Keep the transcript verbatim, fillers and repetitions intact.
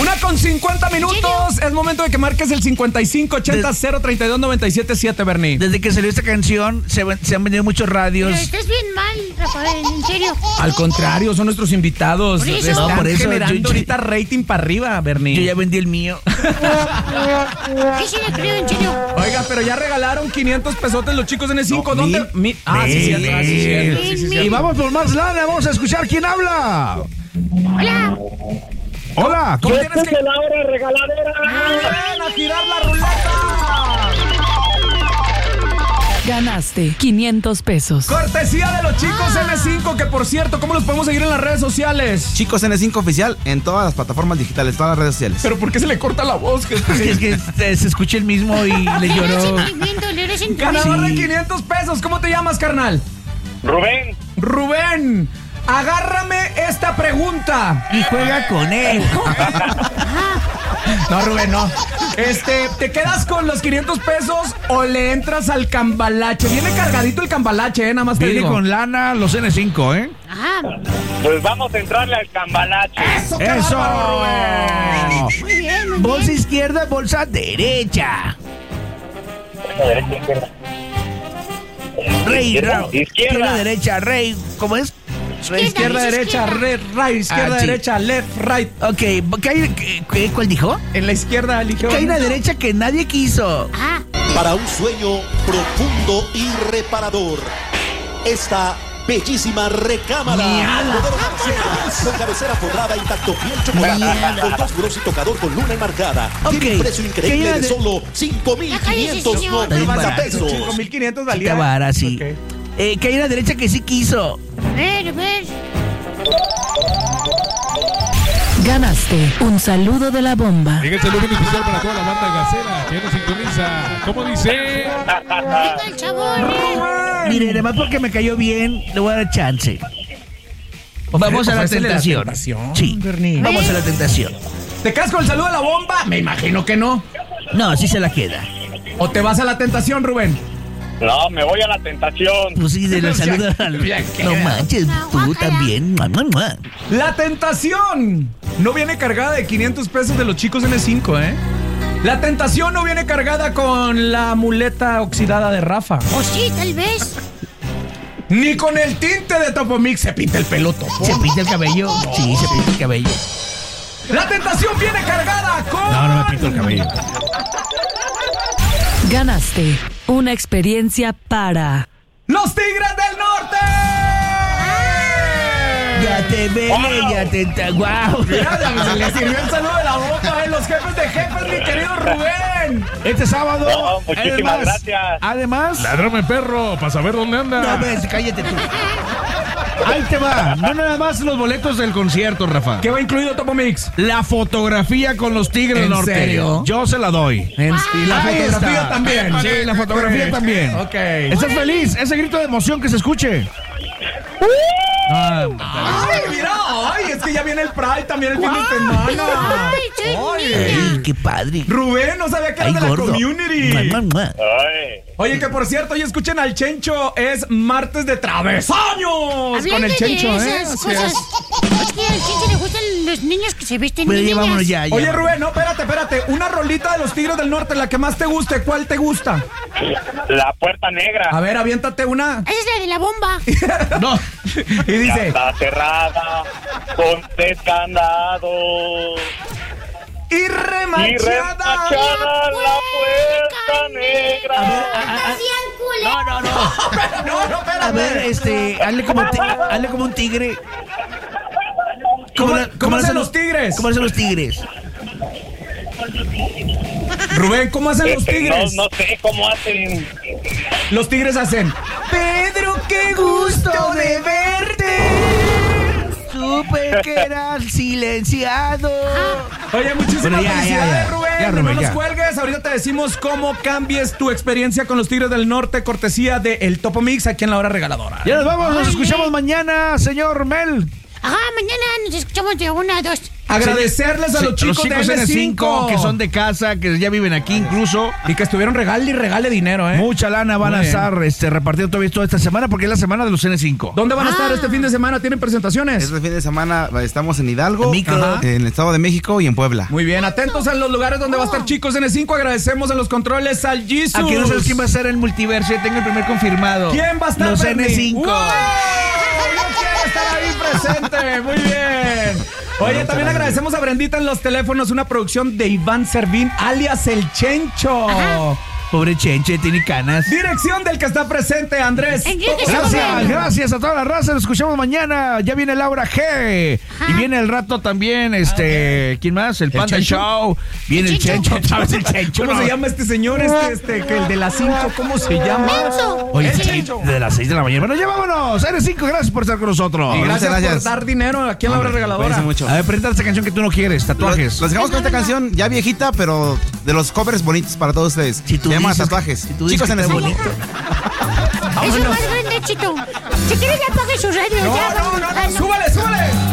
Una con cincuenta minutos. Es momento de que marques el cincuenta y cinco ochenta cero treinta y dos noventa y siete siete, Bernie. Desde que salió esta canción, se, se han vendido muchos radios. Pero estás bien mal, Rafael, en serio. Al contrario, son nuestros invitados. Por eso. Están No, por eso, generando yo- ahorita rating para arriba, Bernie. Yo ya vendí el mío. ¿Qué sí le creo, en serio? Oiga, pero ya regalaron quinientos pesotes los chicos N cinco. No, ¿Dónde? mil. Mi- Ah, sí, Mil. cierto, ah, sí, cierto, sí, sí, Mil, cierto. Y vamos por más lana, vamos a escuchar quién habla. Hola. Hola, ¿Cómo Yo tienes que...? escucho la hora regaladora. ¡Ven a girar la ruleta! Ganaste quinientos pesos. Cortesía de los chicos N cinco, que por cierto, ¿cómo los podemos seguir en las redes sociales? Chicos N cinco Oficial en todas las plataformas digitales, todas las redes sociales. ¿Pero por qué se le corta la voz? es que se, se escucha el mismo y le Le eres lloró. sentimiento, le eres sentimiento. Ganador de Sí. quinientos pesos. ¿Cómo te llamas, carnal? Rubén, Rubén, agárrame esta pregunta. Y juega con él. No, Rubén, no. Este, ¿te quedas con los quinientos pesos o le entras al cambalache? Viene cargadito el cambalache, eh, nada más te Viene digo. con lana los N cinco, ¿eh? Ajá, pues vamos a entrarle al cambalache. ¡Eso! qué ¡Eso! bárbaro, Rubén! muy bien, muy Bolsa bien. izquierda, bolsa derecha. Derecha, izquierda. Rey, Izquierda, ra- izquierda. izquierda, derecha, rey. ¿Cómo es? Izquierda, Izquierda, derecha, izquierda. red, right, izquierda, Ah, sí. derecha, left, right. Ok, ¿qué hay- qué- qué- ¿cuál dijo? En la izquierda eligió. Que hay una derecha que nadie quiso. Ah, Para un sueño profundo y reparador. Esta bellísima recámara. Modelo García, con cabecera forrada, intacto, piel chocolate, con dos bros y tocador con luna enmarcada. Ok, Tiene un precio ¿qué increíble era de de- solo cinco mil quinientos Está bien noventa barato. pesos. cinco mil quinientos valía. Está vara, sí. Ok. Eh, que hay una derecha que sí quiso. a ver, a ver. Ganaste un saludo de la bomba. Llega el saludo especial para toda la banda gasera que nos sintoniza. ¿Cómo dice? Venga el chabón. Mire, además porque me cayó bien, le voy a dar chance. Vamos a la ofrécele la tentación. tentación, Sí, Bernie. vamos a la tentación. ¿Te quedas con el saludo de la bomba? Me imagino que no. No, sí se la queda. ¿O te vas a la tentación, Rubén? No, me voy a la tentación. Pues sí, de la saludo al... Ya queda. No manches, No, tú guácala. también. Mua, mua, mua. La tentación no viene cargada de quinientos pesos de los chicos N cinco, ¿eh? La tentación no viene cargada con la muleta oxidada de Rafa. O sí, tal vez. Ni con el tinte de Topomix se pinta el pelo Topo. ¿Se pinta el cabello? Sí, se pinta el cabello. La tentación viene cargada con... No, no me pinto el cabello. Ganaste una experiencia para ¡Los Tigres del Norte! Ya te vele, ya te... ta- ¡Guau! Mira, se le sirvió el saludo de la boca, ¿eh? Los jefes de jefes, mi querido Rubén. Este sábado... No, muchísimas gracias. Además... Ladrame perro, para saber dónde anda. No, ves, cállate tú. Ahí te va. No nada más los boletos del concierto, Rafa. ¿Qué va incluido Topomix? La fotografía con los Tigres ¿En del Norte. serio? Yo se la doy. Y la Ahí fotografía está. también. Sí, la fotografía Ok. también. Ok. ¿Estás feliz? Ese grito de emoción que se escuche. Ah, Ay, mira, ay, es que ya viene el Pride también el fin de semana. Ay, soy Ay. ay, qué padre. Rubén, no sabía que Ay, era de la gordo. community. Mua, mua, mua. Ay, Oye, que por cierto, hoy escuchen al Chencho, es martes de travesaños Hablando con el Chencho, de ¿eh? esas Así cosas. es. Es que al Chencho le gustan los niños que se visten Bueno, de ya vámonos niñas. ya, ya. Oye, Rubén, no, espérate, espérate. Una rolita de los Tigres del Norte, la que más te guste, ¿cuál te gusta? la puerta negra. A ver, aviéntate una. Esa es la de la bomba. No. Y Ya dice, está cerrada con tres candados. y Y remachada. remachada la puerta negra. A ver, a- a- a- no, no, no. No, no, espérate. A ver, este, hazle como, ti- hazle como un tigre. ¿Cómo, la- cómo le hacen los tigres? ¿Cómo hacen los tigres? Rubén, ¿cómo hacen los Este, tigres? No, no sé cómo hacen. Los tigres hacen, Pedro, qué gusto de verte. Supe que eras silenciado. Oye, muchísimas Bueno, ya, ya, felicidades, ya. Rubén. Ya, no Rubén, nos ya. cuelgues. Ahorita te decimos cómo cambies tu experiencia con los Tigres del Norte, cortesía de El Topo Mix aquí en la hora regaladora. Ya nos vamos, nos Ay, escuchamos eh. mañana, señor Mel. Ajá, mañana nos escuchamos de una a dos. Agradecerles a Sí, los chicos, chicos de N cinco que son de casa, que ya viven aquí incluso. Y que estuvieron regale y regale dinero, ¿eh? Mucha lana van Muy a bien. estar este, repartiendo todavía toda esta semana porque es la semana de los N cinco. ¿Dónde van a estar este fin de semana? ¿Tienen presentaciones? Este fin de semana estamos en Hidalgo, En Micro. Ajá. en el Estado de México y en Puebla. Muy bien, atentos a los lugares donde va a estar Chicos N cinco. Agradecemos a los controles al Jesus. Aquí no sabes quién va a ser el multiverso. Ya tengo el primer confirmado. ¿Quién va a estar? Los Bernie? N cinco. ¡Wow! Yo quiero estar ahí presente. Muy bien. Oye, también agradecemos a Brendita en los teléfonos, una producción de Iván Servín, alias El Chencho. Ajá. Pobre Chenche, tiene canas. Dirección del que está presente, Andrés. Enrique Gracias, Samuel. gracias a toda la raza. Nos escuchamos mañana. Ya viene Laura G. Y viene el rato también, este, ¿quién más? El Panda Chencho? Show. Viene el El Chencho. Chencho. ¿Sabes el Chencho? ¿Cómo No. se llama este señor? Este, este, que el de las cinco, ¿cómo se llama? Menso. Oye, El sí, Chencho. de las seis de la mañana. Bueno, ya vámonos. N cinco, gracias por estar con nosotros. Y gracias, Muchas gracias. por dar dinero aquí en la hora Hombre, regaladora. cuídense mucho. A ver, presenta esta canción que tú no quieres, tatuajes. Los, los dejamos con esta canción ya viejita, pero de los covers bonitos para todos ustedes. Si tú Se llama dices que- Tatuajes. si tú dices Chicos que en el está cinco. Es el más grande éxito. Si quieres, ya apague su radio. No, ya, no, no, vamos. no, súbale, súbale.